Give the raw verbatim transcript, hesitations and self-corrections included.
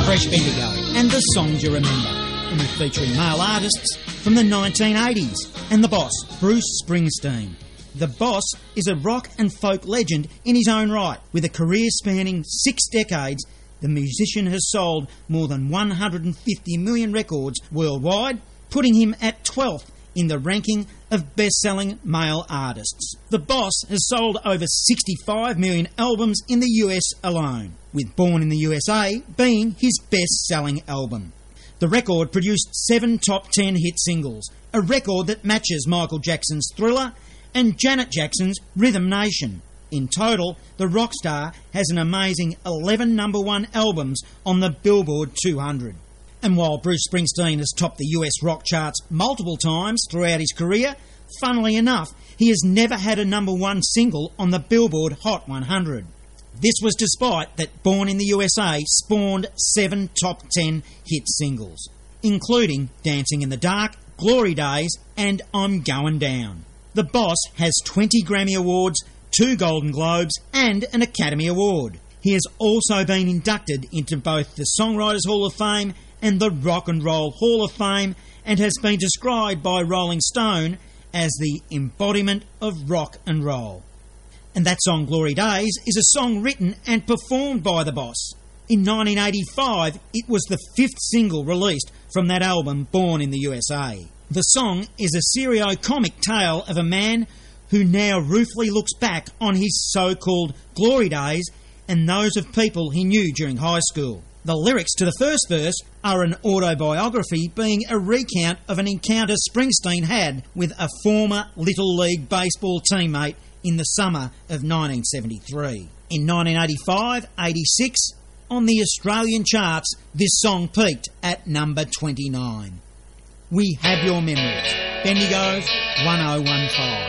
Fresh Bendigo and the songs you remember. And we're featuring male artists from the nineteen eighties and the boss, Bruce Springsteen. The Boss is a rock and folk legend in his own right. With a career spanning six decades, the musician has sold more than one hundred fifty million records worldwide, putting him at twelfth in the ranking of best-selling male artists. The Boss has sold over sixty-five million albums in the U S alone, with Born in the U S A being his best-selling album. The record produced seven top ten hit singles, a record that matches Michael Jackson's Thriller and Janet Jackson's Rhythm Nation. In total, the rock star has an amazing eleven number one albums on the Billboard two hundred. And while Bruce Springsteen has topped the U S rock charts multiple times throughout his career, funnily enough, he has never had a number one single on the Billboard Hot one hundred. This was despite that Born in the U S A spawned seven top ten hit singles, including Dancing in the Dark, Glory Days and I'm Going Down. The Boss has twenty Grammy Awards, two Golden Globes and an Academy Award. He has also been inducted into both the Songwriters Hall of Fame and the Rock and Roll Hall of Fame, and has been described by Rolling Stone as the embodiment of rock and roll. And that song, Glory Days, is a song written and performed by the Boss. In nineteen eighty-five, it was the fifth single released from that album, Born in the U S A. The song is a serio-comic tale of a man who now ruefully looks back on his so-called glory days and those of people he knew during high school. The lyrics to the first verse are an autobiography, being a recount of an encounter Springsteen had with a former Little League baseball teammate in the summer of nineteen seventy-three. In nineteen eighty-five eighty-six, on the Australian charts, this song peaked at number twenty-nine. We have your memories. Bendigo's one oh one five.